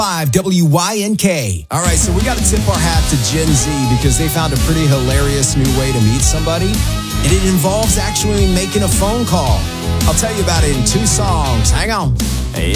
WYNK. All right, so we got to tip our hat to Gen Z because they found a pretty hilarious new way to meet somebody, and it involves actually making a phone call. I'll tell you about it in 2 songs. Hang on.